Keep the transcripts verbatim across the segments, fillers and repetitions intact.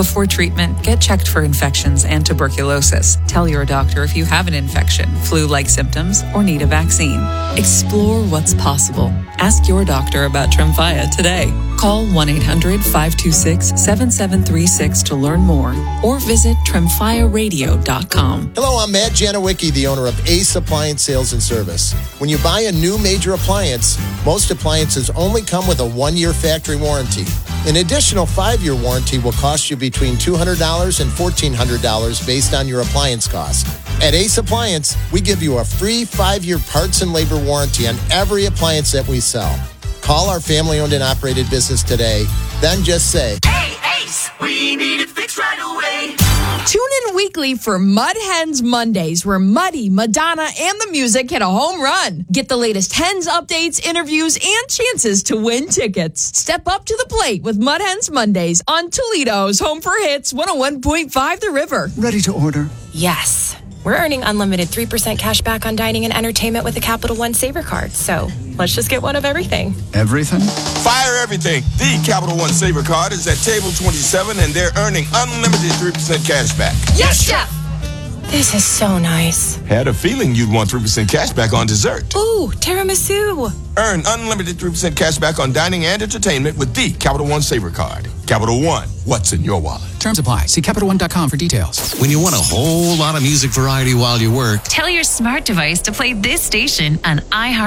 Before treatment, get checked for infections and tuberculosis. Tell your doctor if you have an infection, flu-like symptoms, or need a vaccine. Explore what's possible. Ask your doctor about Tremfya today. Call one eight hundred five two six seven seven three six to learn more or visit tremfya radio dot com. Hello, I'm Matt Janowicki, the owner of Ace Appliance Sales and Service. When you buy a new major appliance, most appliances only come with a one-year factory warranty. An additional five-year warranty will cost you between two hundred dollars and fourteen hundred dollars based on your appliance cost. At Ace Appliance, we give you a free five-year parts and labor warranty on every appliance that we sell. Call our family-owned and operated business today, then just say, "Hey, Ace, we need it fixed right away." Tune in weekly for Mud Hens Mondays, where Muddy, Madonna, and the music hit a home run. Get the latest Hens updates, interviews, and chances to win tickets. Step up to the plate with Mud Hens Mondays on Toledo's Home for Hits, one oh one point five The River. Ready to order? Yes. We're earning unlimited three percent cash back on dining and entertainment with the Capital One Saver Card. So let's just get one of everything. Everything? Fire everything. The Capital One Saver Card is at table twenty-seven, and they're earning unlimited three percent cash back. Yes, Chef! This is so nice. Had a feeling you'd want three percent cash back on dessert. Ooh, tiramisu. Earn unlimited three percent cash back on dining and entertainment with the Capital One Saver Card. Capital One, what's in your wallet? Terms apply. See Capital One dot com for details. When you want a whole lot of music variety while you work, tell your smart device to play this station on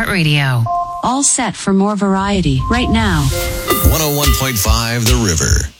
iHeartRadio. All set for more variety right now. one oh one point five The River.